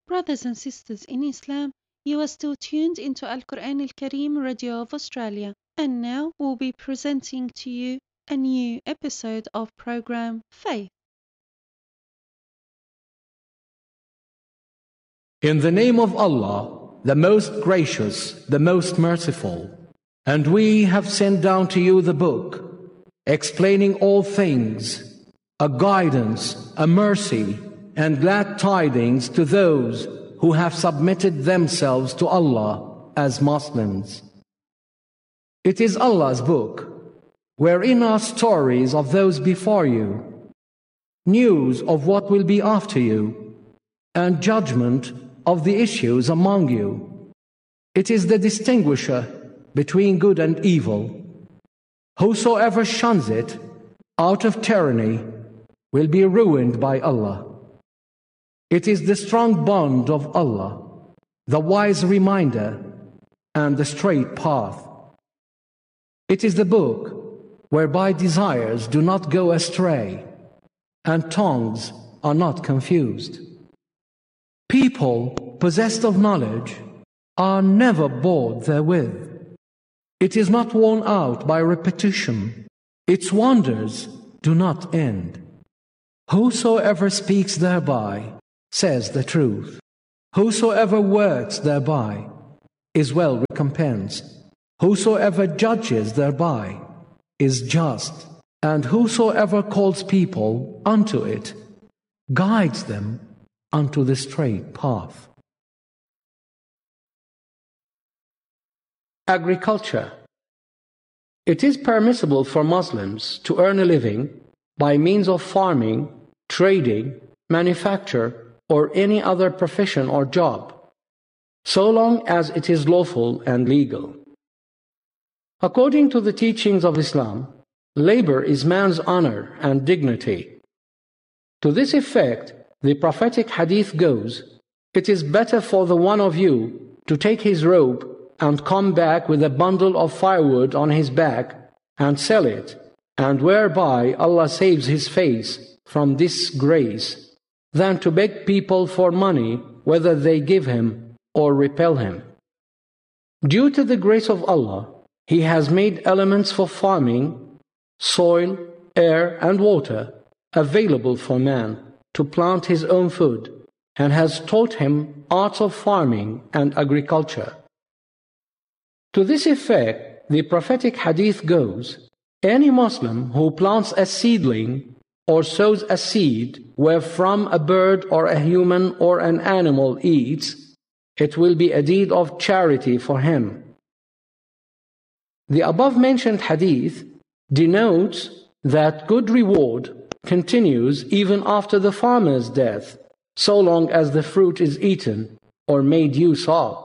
Brothers and sisters in Islam, you are still tuned into Al Quran Al Kareem Radio of Australia, and now we'll be presenting to you a new episode of program Faith. In the name of Allah, the most gracious, the most merciful. And we have sent down to you the book, explaining all things, a guidance, a mercy, and glad tidings to those who have submitted themselves to Allah as Muslims. It is Allah's book, wherein are stories of those before you, news of what will be after you, and judgment of the issues among you. It is the distinguisher between good and evil. Whosoever shuns it out of tyranny will be ruined by Allah. It is the strong bond of Allah, the wise reminder, and the straight path. It is the book whereby desires do not go astray, and tongues are not confused. People possessed of knowledge are never bored therewith. It is not worn out by repetition. Its wonders do not end. Whosoever speaks thereby says the truth. Whosoever works thereby is well recompensed. Whosoever judges thereby is just. And whosoever calls people unto it guides them unto the straight path. Agriculture. It is permissible for Muslims to earn a living by means of farming, trading, manufacture, or any other profession or job, so long as it is lawful and legal. According to the teachings of Islam, labor is man's honor and dignity. To this effect, the prophetic hadith goes, "It is better for the one of you to take his robe and come back with a bundle of firewood on his back and sell it, and whereby Allah saves his face from disgrace, than to beg people for money whether they give him or repel him." Due to the grace of Allah, He has made elements for farming, soil, air, and water available for man to plant his own food, and has taught him arts of farming and agriculture. To this effect, the prophetic hadith goes, "Any Muslim who plants a seedling or sows a seed wherefrom a bird or a human or an animal eats, it will be a deed of charity for him." The above-mentioned hadith denotes that good reward continues even after the farmer's death, so long as the fruit is eaten or made use of.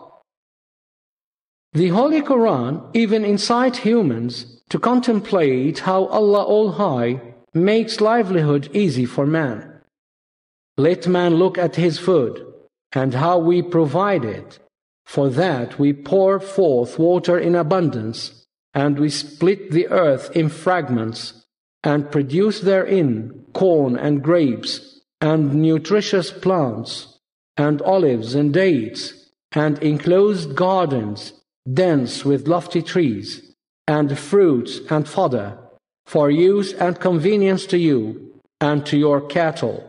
The Holy Quran even incites humans to contemplate how Allah All-High makes livelihood easy for man. "Let man look at his food, and how we provide it. For that we pour forth water in abundance, and we split the earth in fragments, and produce therein corn and grapes, and nutritious plants, and olives and dates, and enclosed gardens, dense with lofty trees, and fruits and fodder, for use and convenience to you, and to your cattle."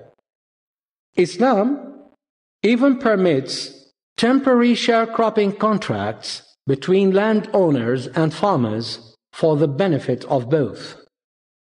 Islam even permits temporary sharecropping contracts between landowners and farmers for the benefit of both.